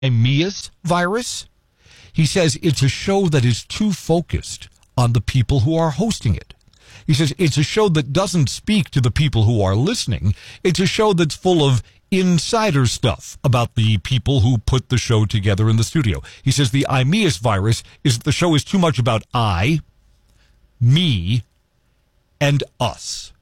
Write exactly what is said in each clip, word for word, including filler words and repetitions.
Imeas virus. He says it's a show that is too focused on the people who are hosting it. He says it's a show that doesn't speak to the people who are listening. It's a show that's full of insider stuff about the people who put the show together in the studio. He says the Imeas virus is that the show is too much about I, me, and us.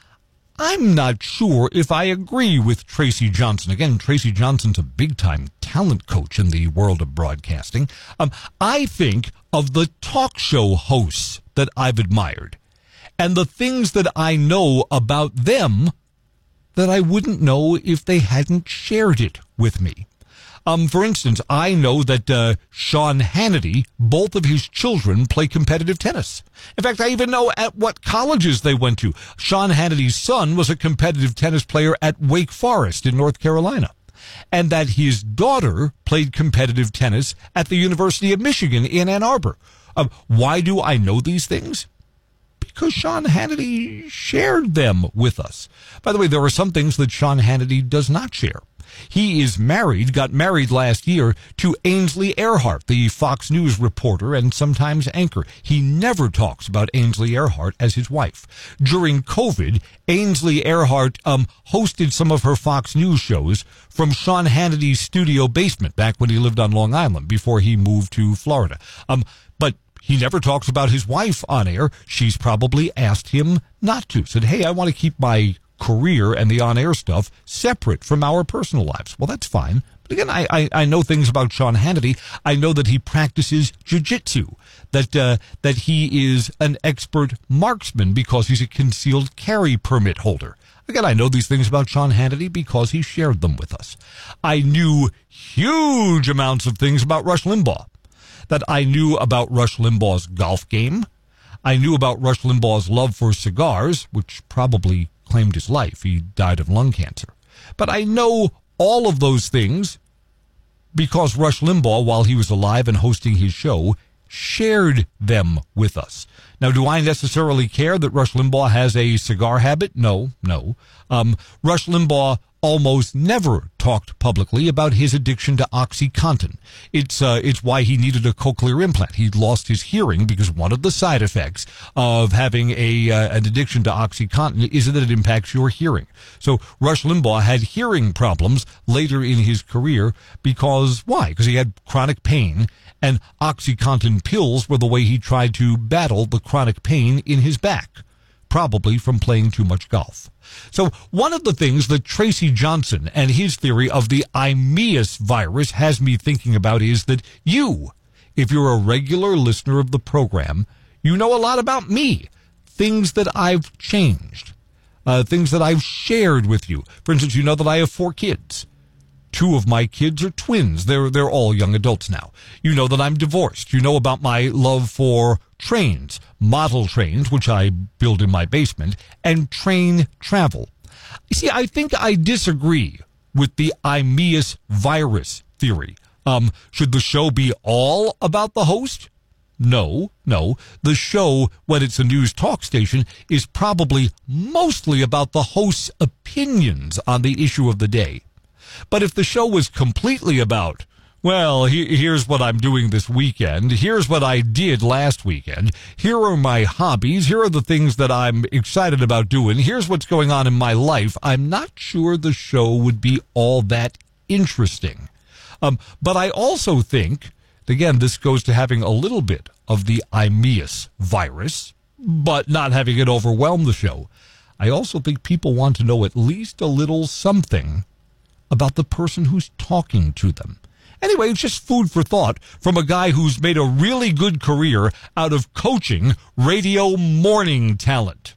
I'm not sure if I agree with Tracy Johnson. Again, Tracy Johnson's a big-time talent coach in the world of broadcasting. Um, I think of the talk show hosts that I've admired and the things that I know about them that I wouldn't know if they hadn't shared it with me. Um, for instance, I know that uh, Sean Hannity, both of his children play competitive tennis. In fact, I even know at what colleges they went to. Sean Hannity's son was a competitive tennis player at Wake Forest in North Carolina, and that his daughter played competitive tennis at the University of Michigan in Ann Arbor. Um, why do I know these things? Because Sean Hannity shared them with us. By the way, there are some things that Sean Hannity does not share. He is married, got married last year to Ainsley Earhart, the Fox News reporter and sometimes anchor. He never talks about Ainsley Earhart as his wife. During COVID, Ainsley Earhart um, hosted some of her Fox News shows from Sean Hannity's studio basement back when he lived on Long Island before he moved to Florida. Um, but he never talks about his wife on air. She's probably asked him not to. Said, hey, I want to keep my career and the on-air stuff separate from our personal lives. Well, that's fine. But again, I, I, I know things about Sean Hannity. I know that he practices jiu-jitsu, that, uh, that he is an expert marksman because he's a concealed carry permit holder. Again, I know these things about Sean Hannity because he shared them with us. I knew huge amounts of things about Rush Limbaugh, that I knew about Rush Limbaugh's golf game. I knew about Rush Limbaugh's love for cigars, which probably claimed his life. He died of lung cancer. But I know all of those things because Rush Limbaugh, while he was alive and hosting his show, shared them with us. Now, do I necessarily care that Rush Limbaugh has a cigar habit? No, no. Um, Rush Limbaugh almost never talked publicly about his addiction to OxyContin. It's uh, it's why he needed a cochlear implant. He lost his hearing because one of the side effects of having a uh, an addiction to OxyContin is that it impacts your hearing. So Rush Limbaugh had hearing problems later in his career because, why? Because he had chronic pain, and OxyContin pills were the way he tried to battle the chronic pain in his back, probably from playing too much golf. So one of the things that Tracy Johnson and his theory of the Imeas virus has me thinking about is that you, if you're a regular listener of the program, you know a lot about me, things that I've changed, uh, things that I've shared with you. For instance, you know that I have four kids. Two of my kids are twins. They're they're all young adults now. You know that I'm divorced. You know about my love for trains, model trains, which I build in my basement, and train travel. You see, I think I disagree with the Imeas virus theory. Um, should the show be all about the host? No, no. The show, when it's a news talk station, is probably mostly about the host's opinions on the issue of the day. But if the show was completely about, well, he, here's what I'm doing this weekend, here's what I did last weekend, here are my hobbies, here are the things that I'm excited about doing, here's what's going on in my life, I'm not sure the show would be all that interesting. Um, but I also think, again, this goes to having a little bit of the Imeas virus, but not having it overwhelm the show. I also think people want to know at least a little something about the person who's talking to them. Anyway, it's just food for thought from a guy who's made a really good career out of coaching radio morning talent.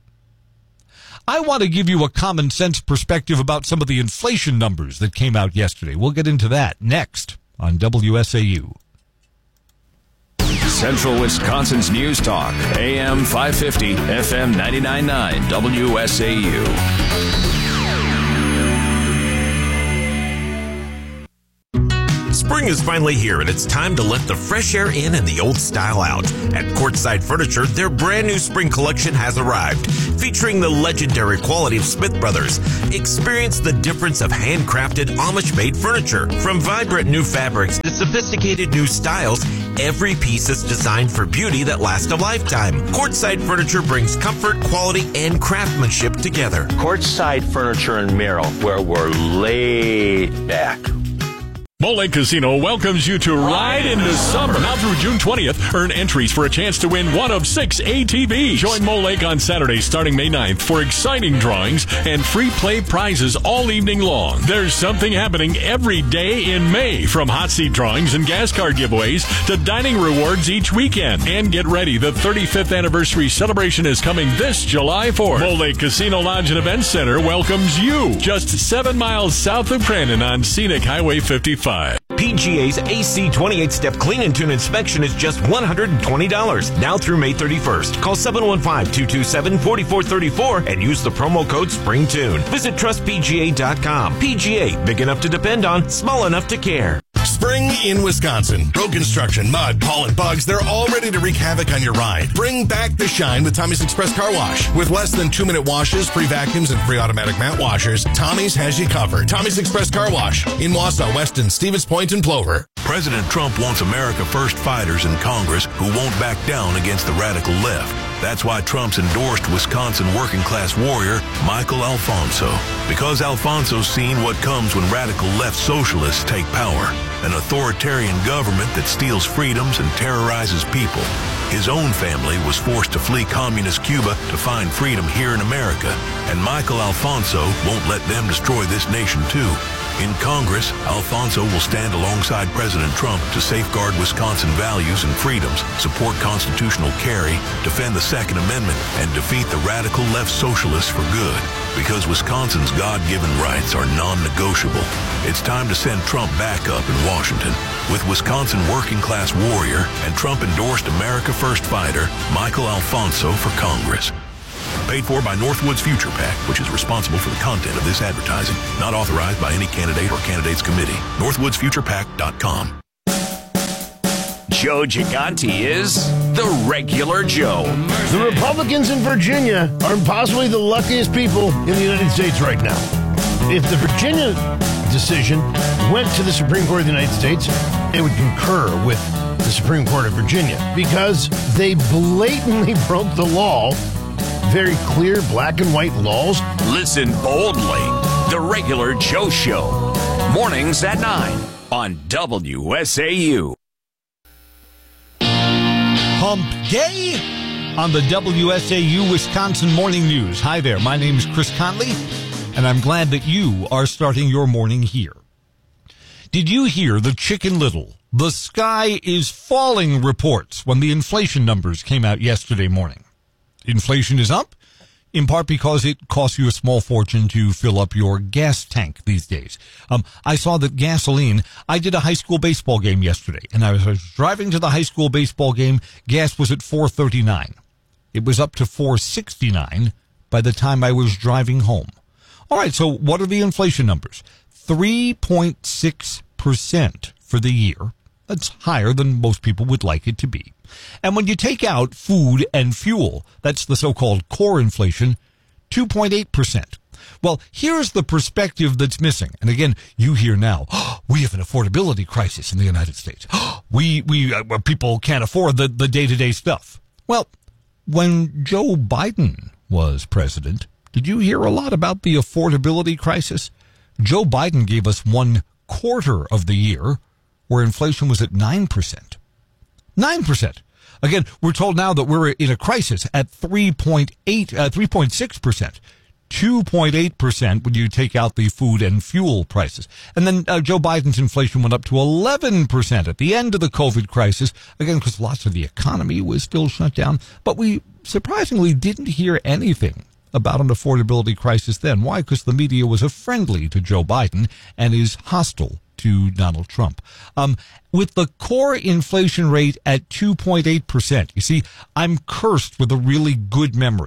I want to give you a common sense perspective about some of the inflation numbers that came out yesterday. We'll get into that next on W S A U. Central Wisconsin's News Talk, A M five fifty, F M ninety-nine point nine, W S A U. Spring is finally here, and it's time to let the fresh air in and the old style out. At Courtside Furniture, their brand new spring collection has arrived, featuring the legendary quality of Smith Brothers. Experience the difference of handcrafted Amish-made furniture. From vibrant new fabrics to sophisticated new styles, every piece is designed for beauty that lasts a lifetime. Courtside Furniture brings comfort, quality, and craftsmanship together. Courtside Furniture in Merrill, where we're laid back. Mole Lake Casino welcomes you to Ride into Summer. Now through June twentieth, earn entries for a chance to win one of six A T Vs. Join Mole Lake on Saturday starting May ninth for exciting drawings and free play prizes all evening long. There's something happening every day in May, from hot seat drawings and gas card giveaways to dining rewards each weekend. And get ready, the thirty-fifth anniversary celebration is coming this July fourth. Mole Lake Casino Lodge and Event Center welcomes you just seven miles south of Crandon on Scenic Highway fifty-five. P G A's A C twenty-eight step clean and tune inspection is just one hundred twenty dollars now through May thirty-first. Call seven one five, two two seven, four four three four and use the promo code SPRINGTUNE. Visit trust P G A dot com. P G A, big enough to depend on, small enough to care. Spring in Wisconsin. Road construction, mud, pollen, bugs, they're all ready to wreak havoc on your ride. Bring back the shine with Tommy's Express Car Wash. With less than two-minute washes, free vacuums, and free automatic mat washers, Tommy's has you covered. Tommy's Express Car Wash in Wausau, Weston, Stevens Point, and Plover. President Trump wants America First fighters in Congress who won't back down against the radical left. That's why Trump's endorsed Wisconsin working-class warrior Michael Alfonso. Because Alfonso's seen what comes when radical left socialists take power. An authoritarian government that steals freedoms and terrorizes people. His own family was forced to flee communist Cuba to find freedom here in America. And Michael Alfonso won't let them destroy this nation too. In Congress, Alfonso will stand alongside President Trump to safeguard Wisconsin values and freedoms, support constitutional carry, defend the Second Amendment, and defeat the radical left socialists for good. Because Wisconsin's God-given rights are non-negotiable. It's time to send Trump back up in Washington. With Wisconsin working-class warrior and Trump-endorsed America First fighter, Michael Alfonso for Congress. Paid for by Northwoods Future PAC, which is responsible for the content of this advertising. Not authorized by any candidate or candidates committee. northwoods future pac dot com. Joe Gigante is the regular Joe. The Republicans in Virginia are possibly the luckiest people in the United States right now. If the Virginia decision went to the Supreme Court of the United States, it would concur with the Supreme Court of Virginia because they blatantly broke the law. Very clear black and white laws. Listen boldly. The regular Joe Show. Mornings at nine on W S A U. Hump Day on the W S A U Wisconsin Morning News. Hi there, my name is Chris Conley, and I'm glad that you are starting your morning here. Did you hear the Chicken Little, the sky is falling reports when the inflation numbers came out yesterday morning? Inflation is up, in part because it costs you a small fortune to fill up your gas tank these days. Um, I saw that gasoline, I did a high school baseball game yesterday, and I was, I was driving to the high school baseball game, gas was at four thirty-nine. It was up to four sixty-nine by the time I was driving home. All right, so what are the inflation numbers? three point six percent for the year. That's higher than most people would like it to be. And when you take out food and fuel, that's the so-called core inflation, two point eight percent. Well, here's the perspective that's missing. And again, you hear now, oh, we have an affordability crisis in the United States. Oh, we, we, uh, people can't afford the, the day-to-day stuff. Well, when Joe Biden was president, did you hear a lot about the affordability crisis? Joe Biden gave us one quarter of the year where inflation was at nine percent. nine percent. Again, we're told now that we're in a crisis at three point eight, uh, three point six percent. two point eight percent when you take out the food and fuel prices. And then uh, Joe Biden's inflation went up to eleven percent at the end of the COVID crisis, again, because lots of the economy was still shut down. But we surprisingly didn't hear anything about an affordability crisis then. Why? Because the media was a friendly to Joe Biden and is hostile to Donald Trump. Um, with the core inflation rate at two point eight percent, you see, I'm cursed with a really good memory.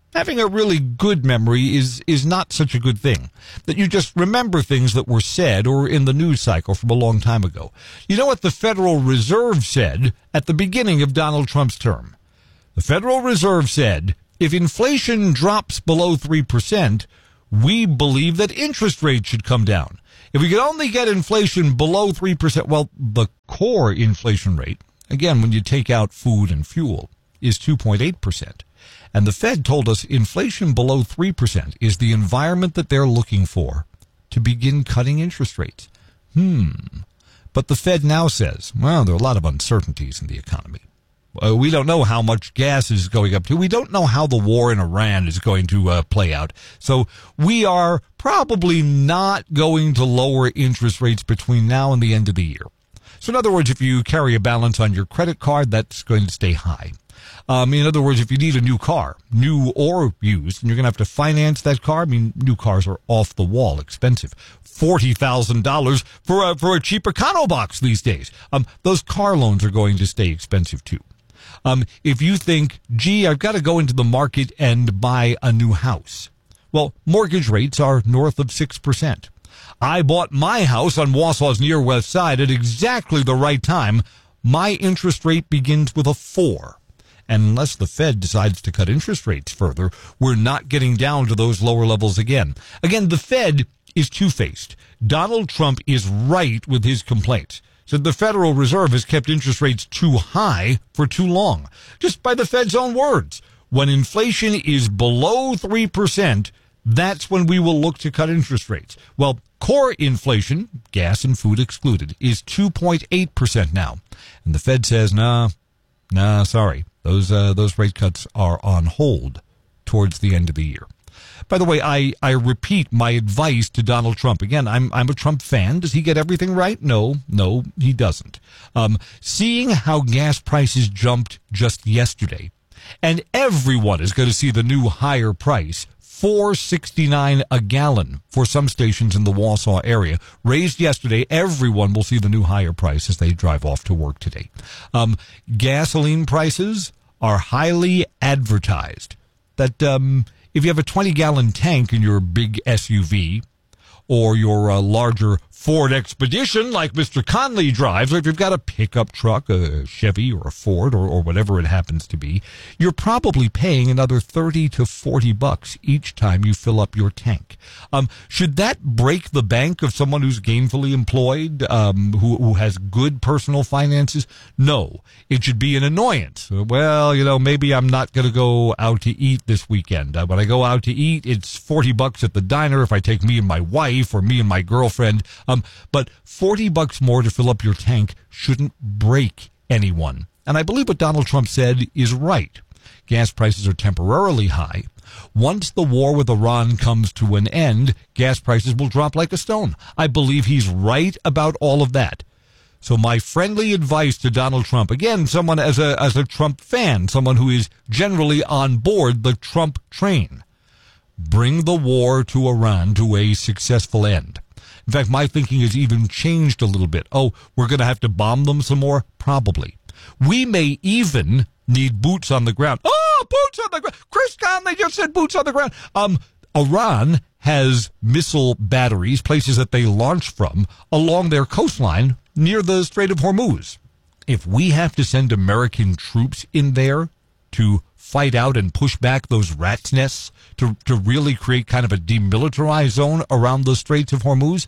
Having a really good memory is, is not such a good thing. That you just remember things that were said or in the news cycle from a long time ago. You know what the Federal Reserve said at the beginning of Donald Trump's term? The Federal Reserve said, if inflation drops below three percent, we believe that interest rates should come down. If we could only get inflation below three percent, well, the core inflation rate, again, when you take out food and fuel, is two point eight percent. And the Fed told us inflation below three percent is the environment that they're looking for to begin cutting interest rates. Hmm. But the Fed now says, well, there are a lot of uncertainties in the economy. Uh, we don't know how much gas is going up to. We don't know how the war in Iran is going to uh, play out. So we are probably not going to lower interest rates between now and the end of the year. So in other words, if you carry a balance on your credit card, that's going to stay high. Um, in other words, if you need a new car, new or used, and you're going to have to finance that car, I mean, new cars are off the wall expensive. forty thousand dollars for a, for a cheap Econobox these days. Um, those car loans are going to stay expensive too. Um, if you think, gee, I've got to go into the market and buy a new house. Well, mortgage rates are north of six percent. I bought my house on Wausau's near west side at exactly the right time. My interest rate begins with a four. And unless the Fed decides to cut interest rates further, we're not getting down to those lower levels again. Again, the Fed is two-faced. Donald Trump is right with his complaints. So the Federal Reserve has kept interest rates too high for too long. Just by the Fed's own words, when inflation is below three percent, that's when we will look to cut interest rates. Well, core inflation, gas and food excluded, is two point eight percent now. And the Fed says, nah, nah, sorry. Those uh, those rate cuts are on hold towards the end of the year. By the way, I, I repeat my advice to Donald Trump. Again, I'm I'm a Trump fan. Does he get everything right? No, no, he doesn't. Um, seeing how gas prices jumped just yesterday, and everyone is going to see the new higher price, four sixty-nine a gallon for some stations in the Wausau area. Raised yesterday, everyone will see the new higher price as they drive off to work today. Um, gasoline prices are highly advertised. That um, if you have a twenty-gallon tank in your big S U V or your uh, larger Ford Expedition like Mister Conley drives, or if you've got a pickup truck, a Chevy or a Ford or, or whatever it happens to be, you're probably paying another thirty to forty bucks each time you fill up your tank. Um, should that break the bank of someone who's gainfully employed, um, who, who has good personal finances? No. It should be an annoyance. Well, you know, maybe I'm not going to go out to eat this weekend. Uh, when I go out to eat, it's forty bucks at the diner if I take me and my wife or me and my girlfriend. Um, but forty bucks more to fill up your tank shouldn't break anyone. And I believe what Donald Trump said is right. Gas prices are temporarily high. Once the war with Iran comes to an end, gas prices will drop like a stone. I believe he's right about all of that. So my friendly advice to Donald Trump, again, someone as a, as a Trump fan, someone who is generally on board the Trump train, bring the war to Iran to a successful end. In fact, my thinking has even changed a little bit. Oh, we're going to have to bomb them some more? Probably. We may even need boots on the ground. Oh, boots on the ground. Chris Conley just said boots on the ground. Um, Iran has missile batteries, places that they launch from, along their coastline near the Strait of Hormuz. If we have to send American troops in there to fight out and push back those rat's nests, to, to really create kind of a demilitarized zone around the Straits of Hormuz,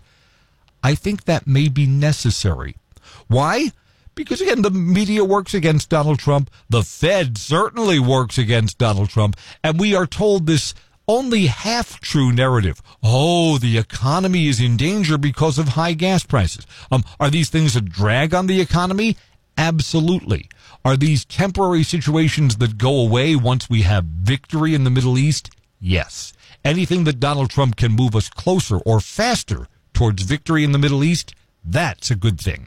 I think that may be necessary. Why? Because, again, the media works against Donald Trump. The Fed certainly works against Donald Trump. And we are told this only half-true narrative. Oh, the economy is in danger because of high gas prices. Um, are these things a drag on the economy? Absolutely. Are these temporary situations that go away once we have victory in the Middle East? Yes. Anything that Donald Trump can move us closer or faster towards victory in the Middle East, that's a good thing.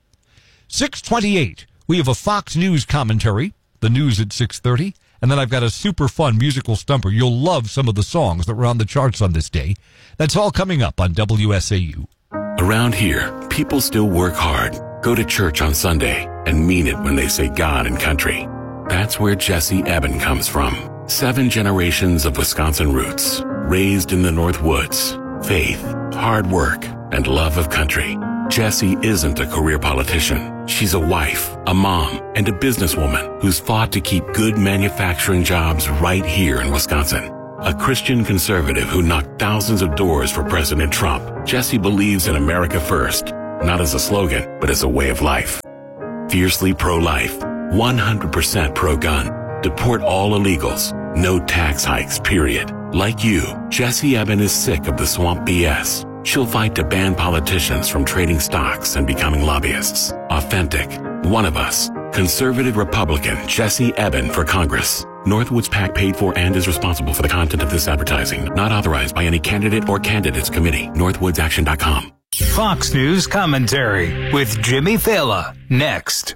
six twenty-eight, we have a Fox News commentary, the news at six thirty, and then I've got a super fun musical stumper. You'll love some of the songs that were on the charts on this day. That's all coming up on W S A U. Around here, people still work hard, go to church on Sunday, and mean it when they say God and country. That's where Jesse Eben comes from. Seven generations of Wisconsin roots, raised in the North Woods, faith, hard work, and love of country. Jessie isn't a career politician. She's a wife, a mom, and a businesswoman who's fought to keep good manufacturing jobs right here in Wisconsin. A Christian conservative who knocked thousands of doors for President Trump, Jessie believes in America first, not as a slogan, but as a way of life. Fiercely pro-life, one hundred percent pro-gun. Deport all illegals. No tax hikes, period. Like you, Jessie Eben is sick of the swamp B S. She'll fight to ban politicians from trading stocks and becoming lobbyists. Authentic. One of us. Conservative Republican Jessie Eben for Congress. Northwoods PAC paid for and is responsible for the content of this advertising. Not authorized by any candidate or candidates committee. northwoods action dot com. Fox News Commentary with Jimmy Fallon. Next.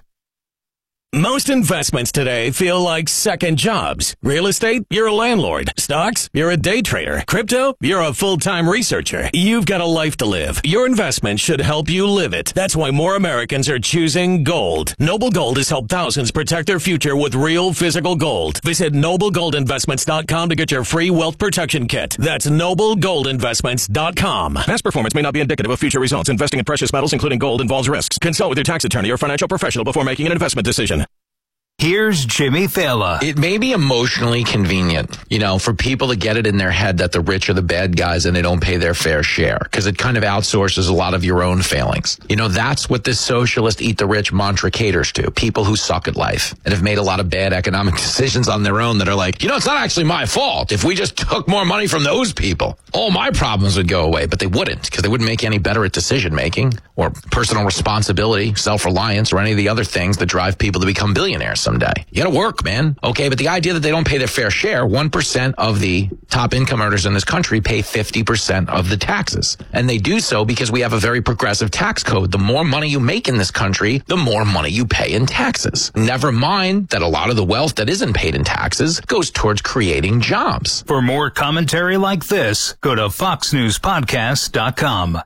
Most investments today feel like second jobs. Real estate, you're a landlord. Stocks, you're a day trader. Crypto, you're a full-time researcher. You've got a life to live. Your investment should help you live it. That's why more Americans are choosing gold. Noble Gold has helped thousands protect their future with real physical gold. Visit noble gold investments dot com to get your free wealth protection kit. That's noble gold investments dot com. Past performance may not be indicative of future results. Investing in precious metals, including gold, involves risks. Consult with your tax attorney or financial professional before making an investment decision. Here's Jimmy Fallon. It may be emotionally convenient, you know, for people to get it in their head that the rich are the bad guys and they don't pay their fair share, because it kind of outsources a lot of your own failings. You know, that's what this socialist eat the rich mantra caters to. People who suck at life and have made a lot of bad economic decisions on their own that are like, you know, it's not actually my fault. If we just took more money from those people, all my problems would go away. But they wouldn't, because they wouldn't make any better at decision making or personal responsibility, self-reliance, or any of the other things that drive people to become billionaires someday. You gotta work, man. Okay, but the idea that they don't pay their fair share, one percent of the top income earners in this country pay fifty percent of the taxes. And they do so because we have a very progressive tax code. The more money you make in this country, the more money you pay in taxes. Never mind that a lot of the wealth that isn't paid in taxes goes towards creating jobs. For more commentary like this, go to fox news podcast dot com.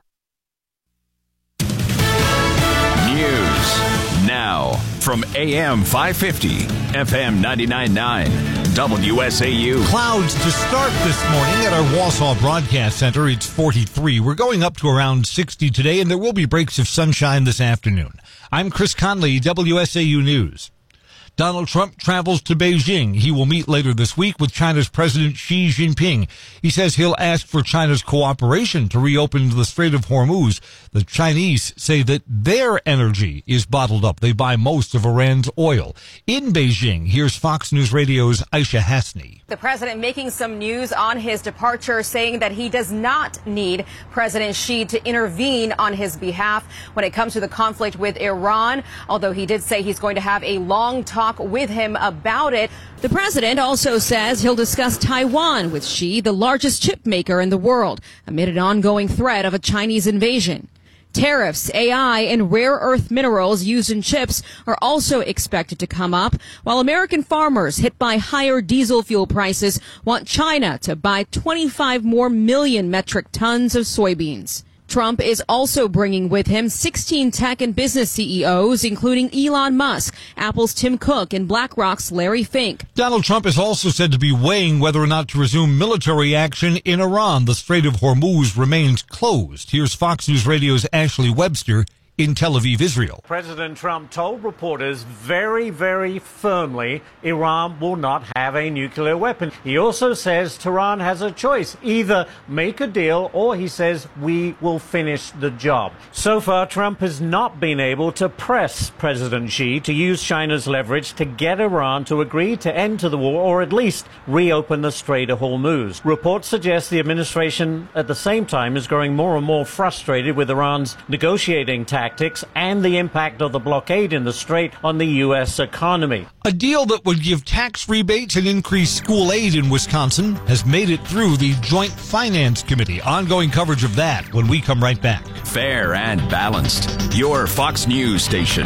News now from A M five fifty, F M ninety-nine point nine, W S A U. Clouds to start this morning at our Wausau Broadcast Center. It's forty-three. We're going up to around sixty today, and there will be breaks of sunshine this afternoon. I'm Chris Conley, W S A U News. Donald Trump travels to Beijing. He will meet later this week with China's President Xi Jinping. He says he'll ask for China's cooperation to reopen the Strait of Hormuz. The Chinese say that their energy is bottled up. They buy most of Iran's oil. In Beijing, here's Fox News Radio's Aisha Hasni. The president making some news on his departure, saying that he does not need President Xi to intervene on his behalf when it comes to the conflict with Iran, although he did say he's going to have a long talk with him about it. The president also says he'll discuss Taiwan with Xi, the largest chip maker in the world, amid an ongoing threat of a Chinese invasion. Tariffs, A I, and rare earth minerals used in chips are also expected to come up, while American farmers hit by higher diesel fuel prices want China to buy twenty-five more million metric tons of soybeans. Trump is also bringing with him sixteen tech and business C E Os, including Elon Musk, Apple's Tim Cook, and BlackRock's Larry Fink. Donald Trump is also said to be weighing whether or not to resume military action in Iran. The Strait of Hormuz remains closed. Here's Fox News Radio's Ashley Webster in Tel Aviv, Israel. President Trump told reporters very, very firmly Iran will not have a nuclear weapon. He also says Tehran has a choice. Either make a deal or, he says, we will finish the job. So far, Trump has not been able to press President Xi to use China's leverage to get Iran to agree to end to the war or at least reopen the Strait of Hormuz. Reports suggest the administration at the same time is growing more and more frustrated with Iran's negotiating tactics and the impact of the blockade in the strait on the U S economy. A deal that would give tax rebates and increase school aid in Wisconsin has made it through the Joint Finance Committee. Ongoing coverage of that when we come right back. Fair and balanced. Your Fox News station.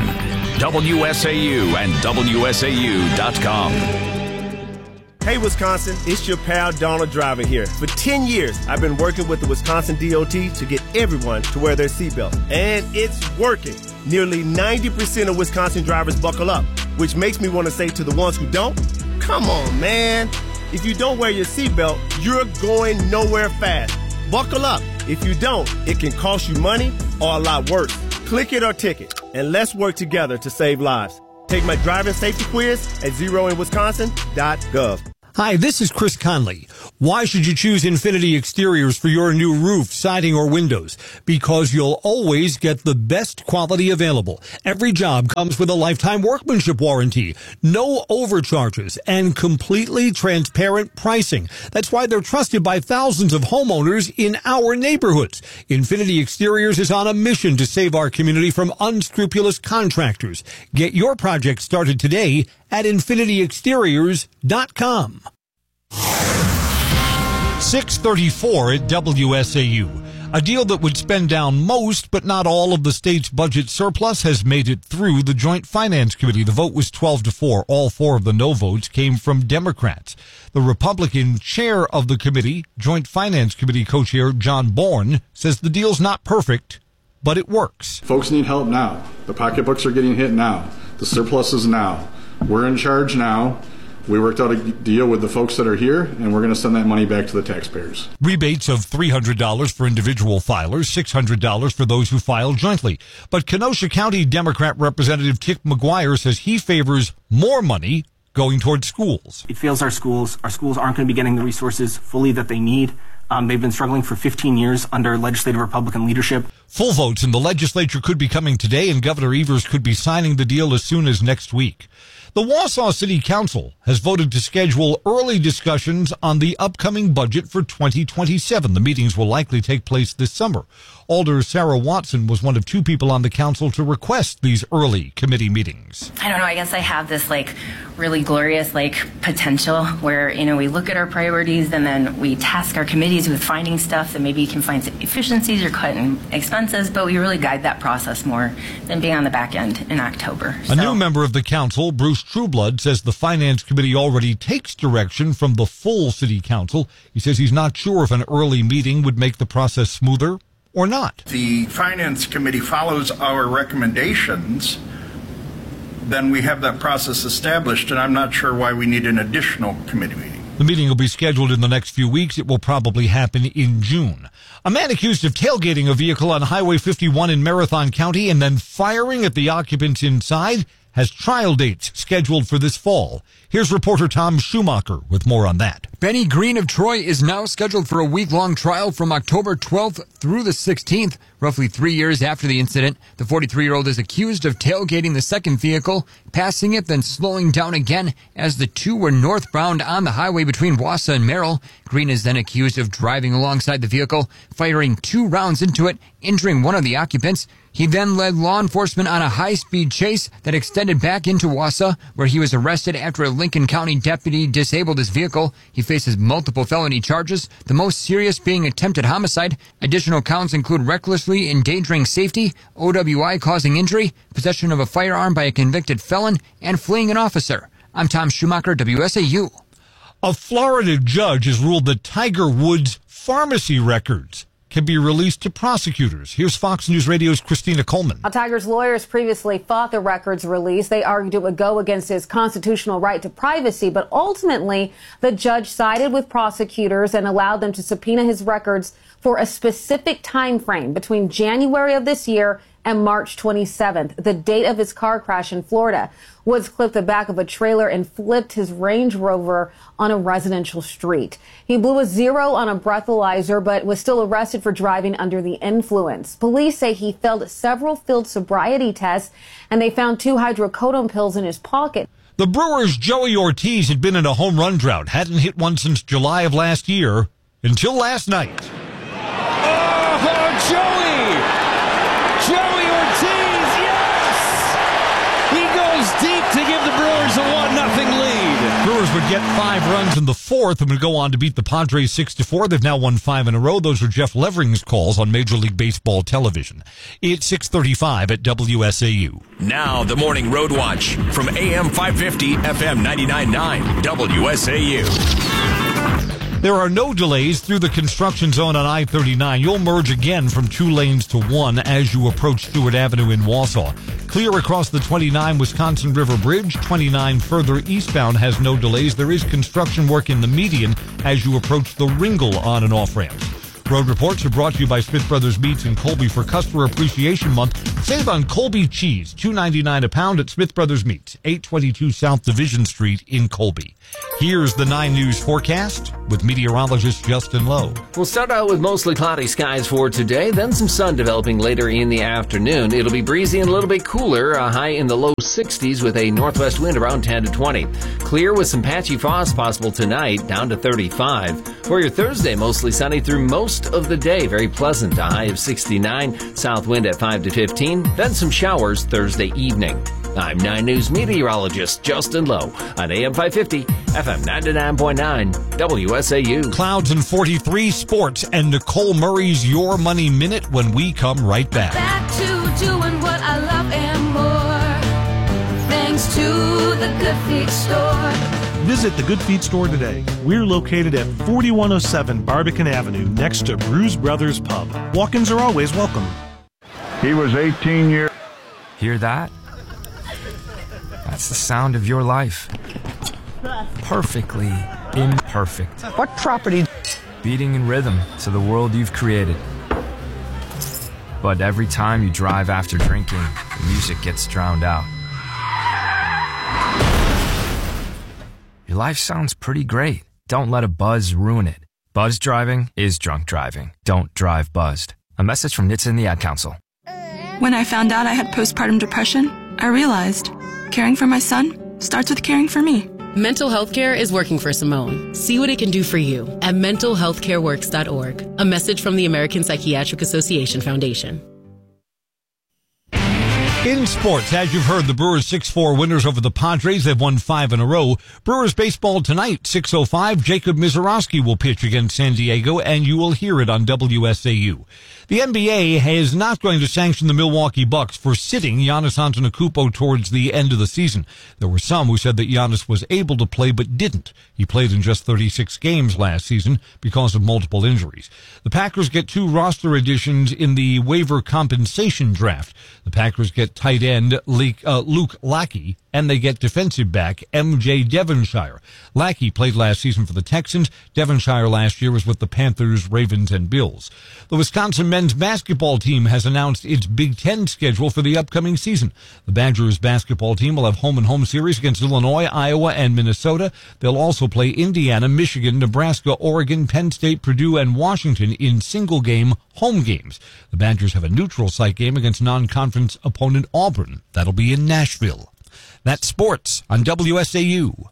W S A U and W S A U dot com. Hey Wisconsin, it's your pal Donald Driver here. For ten years, I've been working with the Wisconsin D O T to get everyone to wear their seatbelt. And it's working. Nearly ninety percent of Wisconsin drivers buckle up, which makes me want to say to the ones who don't, come on, man. If you don't wear your seatbelt, you're going nowhere fast. Buckle up. If you don't, it can cost you money or a lot worse. Click it or ticket, and let's work together to save lives. Take my driving safety quiz at zero in wisconsin dot gov. Hi, this is Chris Conley. Why should you choose Infinity Exteriors for your new roof, siding, or windows? Because you'll always get the best quality available. Every job comes with a lifetime workmanship warranty, no overcharges, and completely transparent pricing. That's why they're trusted by thousands of homeowners in our neighborhoods. Infinity Exteriors is on a mission to save our community from unscrupulous contractors. Get your project started today at infinity exteriors dot com. six thirty-four at W S A U. A deal that would spend down most, but not all, of the state's budget surplus has made it through the Joint Finance Committee. The vote was twelve to four. All four of the no votes came from Democrats. The Republican chair of the committee, Joint Finance Committee co-chair John Bourne, says the deal's not perfect, but it works. Folks need help now. The pocketbooks are getting hit now. The surplus is now. We're in charge now. We worked out a deal with the folks that are here, and we're going to send that money back to the taxpayers. Rebates of three hundred dollars for individual filers, six hundred dollars for those who file jointly. But Kenosha County Democrat Representative Tick McGuire says he favors more money going towards schools. It fails our schools. Our schools aren't going to be getting the resources fully that they need. Um, they've been struggling for fifteen years under legislative Republican leadership. Full votes in the legislature could be coming today, and Governor Evers could be signing the deal as soon as next week. The Wausau City Council has voted to schedule early discussions on the upcoming budget for twenty twenty-seven. The meetings will likely take place this summer. Alder Sarah Watson was one of two people on the council to request these early committee meetings. I don't know, I guess I have this like really glorious like potential where, you know, we look at our priorities and then we task our committees with finding stuff that maybe can find efficiencies or cut in expenses, but we really guide that process more than being on the back end in October. A so. new member of the council, Bruce Trueblood, says the Finance Committee already takes direction from the full City Council. He says he's not sure if an early meeting would make the process smoother or not. The Finance Committee follows our recommendations, then we have that process established, and I'm not sure why we need an additional committee meeting. The meeting will be scheduled in the next few weeks. It will probably happen in June. A man accused of tailgating a vehicle on Highway fifty-one in Marathon County and then firing at the occupants inside has trial dates scheduled for this fall. Here's reporter Tom Schumacher with more on that. Benny Green of Troy is now scheduled for a week-long trial from October twelfth through the sixteenth. Roughly three years after the incident, the forty-three-year-old is accused of tailgating the second vehicle, passing it, then slowing down again as the two were northbound on the highway between Wausau and Merrill. Green is then accused of driving alongside the vehicle, firing two rounds into it, injuring one of the occupants. He then led law enforcement on a high-speed chase that extended back into Wausau, where he was arrested after a Lincoln County deputy disabled his vehicle. He faces multiple felony charges, the most serious being attempted homicide. Additional counts include recklessly endangering safety, O W I causing injury, possession of a firearm by a convicted felon, and fleeing an officer. I'm Tom Schumacher, W S A U. A Florida judge has ruled that Tiger Woods' pharmacy records can be released to prosecutors. Here's Fox News Radio's Christina Coleman. Now, Tiger's lawyers previously fought the records release. They argued it would go against his constitutional right to privacy, but ultimately the judge sided with prosecutors and allowed them to subpoena his records for a specific time frame between January of this year and March twenty-seventh, the date of his car crash in Florida. Woods clipped the back of a trailer and flipped his Range Rover on a residential street. He blew a zero on a breathalyzer, but was still arrested for driving under the influence. Police say he failed several field sobriety tests, and they found two hydrocodone pills in his pocket. The Brewers' Joey Ortiz had been in a home run drought, hadn't hit one since July of last year, until last night. Oh, Joey! Joey Ortiz, yes! He goes deep to give the Brewers a one nothing lead. Brewers would get five runs in the fourth and would go on to beat the Padres six to four. They've now won five in a row. Those are Jeff Levering's calls on Major League Baseball television. It's six thirty-five at W S A U. Now the Morning Road Watch from A M five fifty, F M ninety-nine point nine, W S A U. There are no delays through the construction zone on I thirty-nine. You'll merge again from two lanes to one as you approach Stewart Avenue in Wausau. Clear across the twenty-nine Wisconsin River Bridge. twenty-nine further eastbound has no delays. There is construction work in the median as you approach the Ringel on and off ramps. Road reports are brought to you by Smith Brothers Meats in Colby for Customer Appreciation Month. Save on Colby cheese, two ninety-nine a pound at Smith Brothers Meats, eight twenty-two South Division Street in Colby. Here's the nine News forecast with meteorologist Justin Lowe. We'll start out with mostly cloudy skies for today, then some sun developing later in the afternoon. It'll be breezy and a little bit cooler, a high in the low sixties with a northwest wind around ten to twenty. Clear with some patchy frost possible tonight, down to thirty-five. For your Thursday, mostly sunny through most of the day. Very pleasant, a high of sixty-nine, south wind at five to fifteen, then some showers Thursday evening. I'm nine News meteorologist Justin Lowe on A M five fifty, F M ninety-nine point nine, W S A U. Clouds and forty-three sports and Nicole Murray's Your Money Minute when we come right back. Back to doing what I love and more, thanks to the Good Feet Store. Visit the Good Feet Store today. We're located at forty-one oh seven Barbican Avenue, next to Bruise Brothers Pub. Walk-ins are always welcome. He was eighteen years. Hear that? That's the sound of your life. Perfectly imperfect. What property? Beating in rhythm to the world you've created. But every time you drive after drinking, the music gets drowned out. Your life sounds pretty great. Don't let a buzz ruin it. Buzz driving is drunk driving. Don't drive buzzed. A message from N H T S A and the Ad Council. When I found out I had postpartum depression, I realized caring for my son starts with caring for me. Mental health care is working for Simone. See what it can do for you at mental health care works dot org. A message from the American Psychiatric Association Foundation. In sports, as you've heard, the Brewers six four winners over the Padres. They've won five in a row. Brewers baseball tonight, six oh five. Jacob Mizorowski will pitch against San Diego, and you will hear it on W S A U. The N B A is not going to sanction the Milwaukee Bucks for sitting Giannis Antetokounmpo towards the end of the season. There were some who said that Giannis was able to play but didn't. He played in just thirty-six games last season because of multiple injuries. The Packers get two roster additions in the waiver compensation draft. The Packers get tight end Luke Lackey, and they get defensive back M J Devonshire. Lackey played last season for the Texans. Devonshire last year was with the Panthers, Ravens, and Bills. The Wisconsin men's basketball team has announced its Big Ten schedule for the upcoming season. The Badgers basketball team will have home-and-home series against Illinois, Iowa, and Minnesota. They'll also play Indiana, Michigan, Nebraska, Oregon, Penn State, Purdue, and Washington in single-game home games. The Badgers have a neutral site game against non-conference opponent Auburn. That'll be in Nashville. That's sports on W S A U.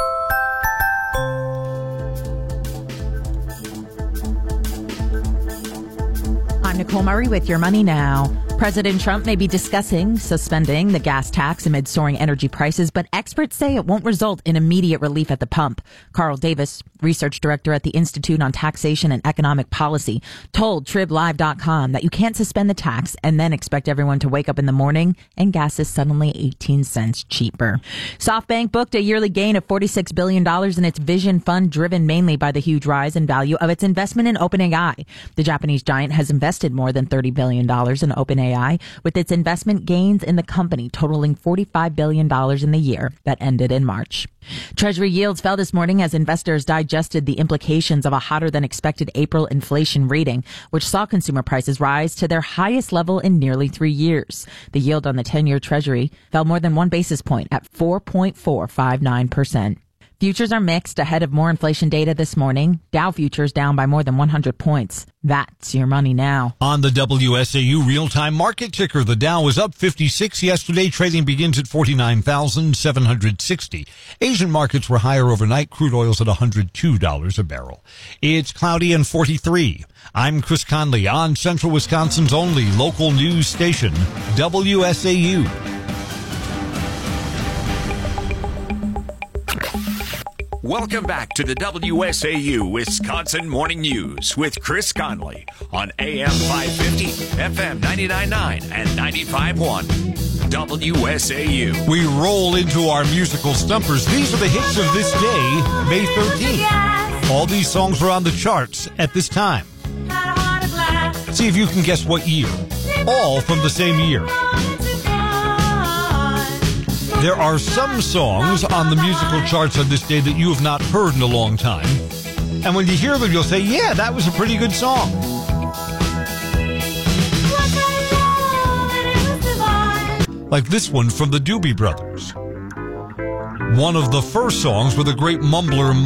I'm Nicole Murray with Your Money Now. President Trump may be discussing suspending the gas tax amid soaring energy prices, but experts say it won't result in immediate relief at the pump. Carl Davis, research director at the Institute on Taxation and Economic Policy, told Trib Live dot com that you can't suspend the tax and then expect everyone to wake up in the morning and gas is suddenly eighteen cents cheaper. SoftBank booked a yearly gain of forty-six billion dollars in its Vision Fund, driven mainly by the huge rise in value of its investment in OpenAI. The Japanese giant has invested more than thirty billion dollars in OpenAI, with its investment gains in the company totaling forty-five billion dollars in the year that ended in March. Treasury yields fell this morning as investors digested the implications of a hotter than expected April inflation reading, which saw consumer prices rise to their highest level in nearly three years. The yield on the ten-year Treasury fell more than one basis point at four point four five nine percent. Futures are mixed ahead of more inflation data this morning. Dow futures down by more than one hundred points. That's Your Money Now. On the W S A U real-time market ticker, the Dow was up fifty-six yesterday. Trading begins at forty-nine thousand seven hundred sixty. Asian markets were higher overnight. Crude oil's at one hundred two dollars a barrel. It's cloudy and forty-three. I'm Chris Conley on Central Wisconsin's only local news station, W S A U. Welcome back to the W S A U Wisconsin Morning News with Chris Conley on A M five fifty, F M ninety-nine point nine, and ninety-five point one W S A U. We roll into our musical stumpers. These are the hits of this day, May thirteenth. All these songs were on the charts at this time. See if you can guess what year. All from the same year. There are some songs on the musical charts on this day that you have not heard in a long time. And when you hear them, you'll say, yeah, that was a pretty good song. Like this one from the Doobie Brothers. One of the first songs with a great mumbler